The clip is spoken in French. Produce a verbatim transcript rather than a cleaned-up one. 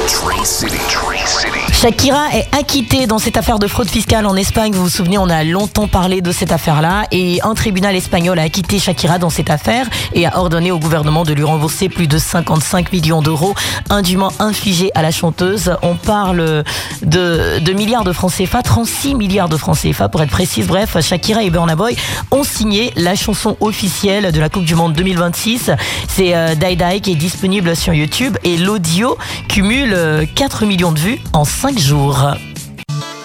Tree City. Tree City. Shakira est acquittée dans cette affaire de fraude fiscale en Espagne. Vous vous souvenez, on a longtemps parlé de cette affaire-là. Et un tribunal espagnol a acquitté Shakira dans cette affaire et a ordonné au gouvernement de lui rembourser plus de cinquante-cinq millions d'euros indûment infligés à la chanteuse. On parle de, de milliards de francs C F A, trente-six milliards de francs C F A pour être précise. Bref, Shakira et Burna Boy ont signé la chanson officielle de la Coupe du Monde deux mille vingt-six. C'est euh, Die Die qui est disponible sur YouTube et l'audio cumule quatre millions de vues en cinq jours.